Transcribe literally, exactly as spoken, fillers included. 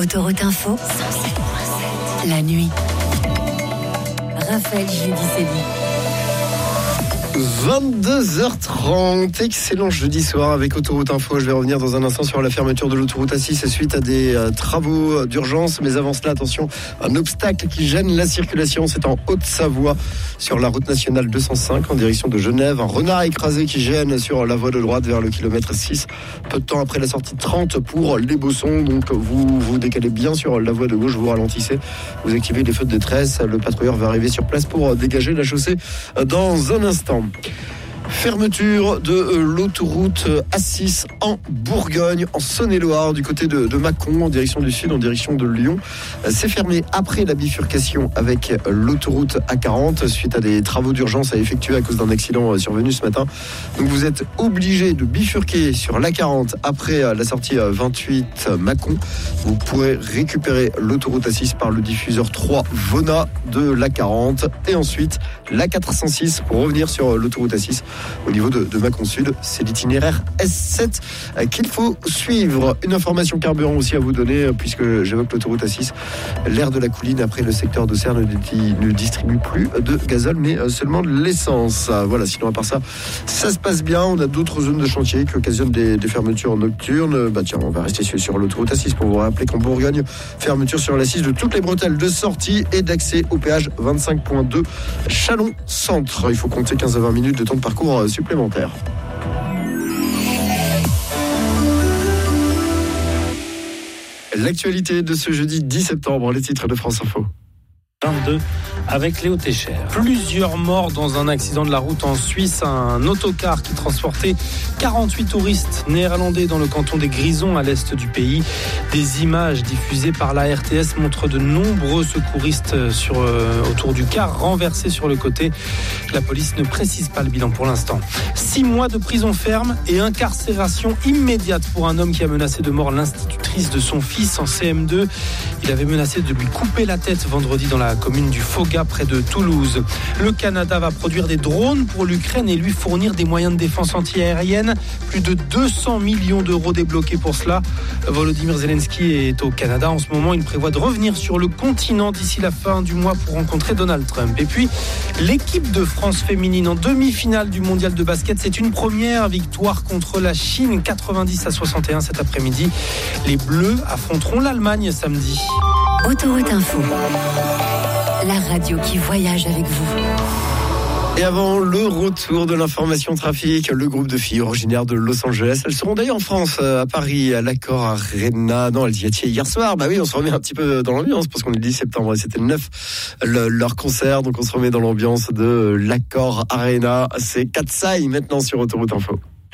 Autoroute Info, la nuit. Raphaël Judicelli. vingt-deux heures trente, excellent jeudi soir avec Autoroute Info. Je vais revenir dans un instant sur la fermeture de l'autoroute A six suite à des euh, travaux d'urgence. Mais avant cela, attention, un obstacle qui gêne la circulation, c'est en Haute-Savoie sur la route nationale deux cent cinq en direction de Genève. Un renard écrasé qui gêne sur la voie de droite vers le kilomètre six, peu de temps après la sortie trente pour les Bossons. Donc vous vous décalez bien sur la voie de gauche, vous ralentissez, vous activez les feux de détresse. Le patrouilleur va arriver sur place pour dégager la chaussée dans un instant. Fermeture de l'autoroute A six en Bourgogne, en Saône-et-Loire, du côté de, de Mâcon, en direction du sud, en direction de Lyon. C'est fermé après la bifurcation avec l'autoroute A quarante, suite à des travaux d'urgence à effectuer à cause d'un accident survenu ce matin. Donc vous êtes obligé de bifurquer sur l'A quarante après la sortie vingt-huit Mâcon. Vous pourrez récupérer l'autoroute A six par le diffuseur trois Vona de l'A quarante et ensuite l'A quatre cent six pour revenir sur l'autoroute A six. Au niveau de, de Mâcon Sud, c'est l'itinéraire S sept qu'il faut suivre. Une information carburant aussi à vous donner, puisque j'évoque l'autoroute A six. L'aire de la Couline, après le secteur d'Auxerre, ne, ne distribue plus de gazole, mais seulement de l'essence. Voilà, sinon à part ça, ça se passe bien. On a d'autres zones de chantier qui occasionnent des, des fermetures nocturnes. Bah tiens, on va rester sur, sur l'autoroute A six pour vous rappeler qu'en Bourgogne, fermeture sur l'A six de toutes les bretelles de sortie et d'accès au péage vingt-cinq point deux Chalon Centre. Il faut compter quinze à vingt minutes de temps de parcours supplémentaire. L'actualité de ce jeudi dix septembre, les titres de France Info. vingt-deux avec Léo Técher. Plusieurs morts dans un accident de la route en Suisse. Un autocar qui transportait quarante-huit touristes néerlandais dans le canton des Grisons à l'est du pays. Des images diffusées par la R T S montrent de nombreux secouristes sur, euh, autour du car renversés sur le côté. La police ne précise pas le bilan pour l'instant. Six mois de prison ferme et incarcération immédiate pour un homme qui a menacé de mort l'institutrice de son fils en C M deux. Il avait menacé de lui couper la tête vendredi dans la commune du Foga près de Toulouse. Le Canada va produire des drones pour l'Ukraine et lui fournir des moyens de défense anti-aérienne. Plus de deux cents millions d'euros débloqués pour cela. Volodymyr Zelensky est au Canada en ce moment. Il prévoit de revenir sur le continent d'ici la fin du mois pour rencontrer Donald Trump. Et puis, l'équipe de France féminine en demi-finale du mondial de basket, c'est une première victoire contre la Chine, quatre-vingt-dix à soixante et un cet après-midi. Les Bleus affronteront l'Allemagne samedi. Autoroute Info, la radio qui voyage avec vous. Et avant le retour de l'information trafic, le groupe de filles originaires de Los Angeles, elles seront d'ailleurs en France, à Paris, à l'Accor Arena. Non, elles y étaient hier soir. Bah oui, on se remet un petit peu dans l'ambiance parce qu'on est le dix septembre et c'était le neuf, le, leur concert. Donc on se remet dans l'ambiance de l'Accor Arena. C'est Katsai maintenant sur Autoroute Info.